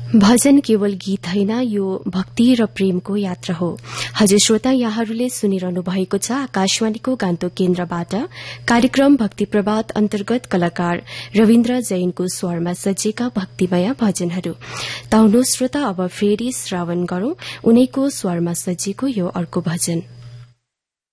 भजन केवल गीत होइन, यो भक्ति र प्रेमको यात्रा हो। हजुर श्रोता, यहाँहरूले सुनिरहनु भएको छ आकाशवाणीको गान्तोक केन्द्रबाट कार्यक्रम भक्ति प्रभात अन्तर्गत कलाकार रविन्द्र जैनको स्वरमा सजिएका भक्तिमय भजनहरू। ताउनु श्रोता, अब फेरि श्रवण गरौं उनैको स्वरमा सजिएको यो अर्को भजन।